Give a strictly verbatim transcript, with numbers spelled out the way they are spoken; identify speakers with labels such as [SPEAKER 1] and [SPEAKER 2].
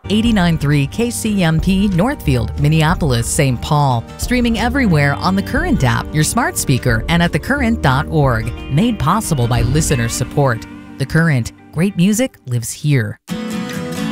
[SPEAKER 1] eighty-nine point three K C M P Northfield, Minneapolis, Saint Paul. Streaming everywhere on the Current app, your smart speaker, and at the current dot org. Made possible by listener support. The Current. Great music lives here.